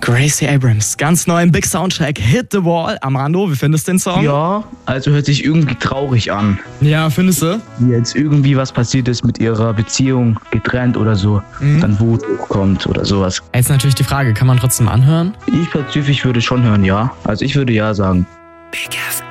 Gracie Abrams, ganz neu im Big Soundtrack, Hit the Wall. Armando, wie findest du den Song? Ja, also hört sich irgendwie traurig an. Ja, findest du? Wie jetzt irgendwie was passiert ist mit ihrer Beziehung, getrennt oder so, dann Wut hochkommt oder sowas. Jetzt natürlich die Frage, kann man trotzdem anhören? Ich persönlich würde schon hören, ja. Also ich würde ja sagen. Big FM.